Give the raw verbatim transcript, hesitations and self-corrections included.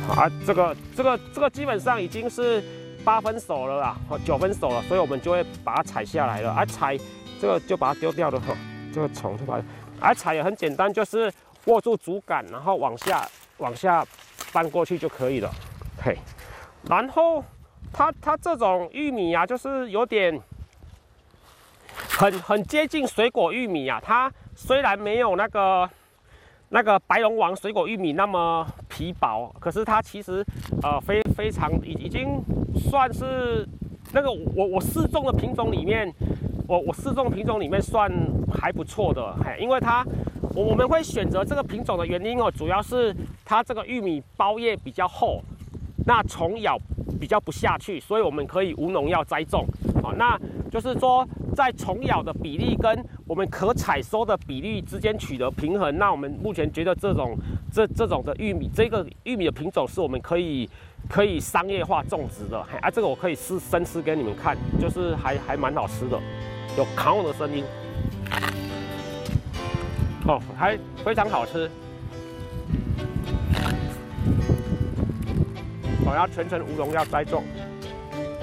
啊，这个这个这个基本上已经是八分熟了啦，九分熟了，所以我们就会把它采下来了。啊，采这个就把它丢掉了哈，这个虫就把它，啊，采也很简单，就是握住竹竿，然后往下往下搬过去就可以了。嘿，然后它它这种玉米啊，就是有点很很接近水果玉米啊，它虽然没有那个。那个白龙王水果玉米那么皮薄，可是它其实呃非非常已已经算是那个我我试种的品种里面，我我试种品种里面算还不错的，嘿，因为它我我们会选择这个品种的原因哦，主要是它这个玉米包叶比较厚，那虫咬比较不下去，所以我们可以无农药栽种，好，那就是说在虫咬的比例跟我们可采收的比例之间取得平衡，那我们目前觉得这种这这种的玉米，这个玉米的品种是我们可以可以商业化种植的。啊，这个我可以试生吃给你们看，就是还还蛮好吃的，有烤的声音，哦，还非常好吃。我要全程无农药栽种。